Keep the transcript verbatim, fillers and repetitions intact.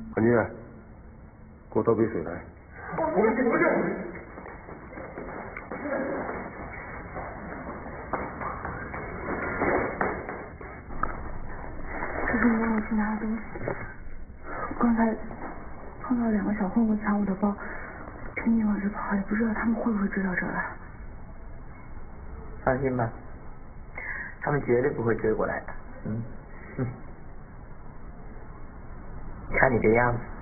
阿女，给我倒杯水来。 我不是不是。 这是没有其他东西。刚才碰到两个小混混抢我的包，趁你往这跑，也不知道他们会不会追到这儿来。 放心吧，他们绝对不会追过来的。嗯，哼，看你这样子。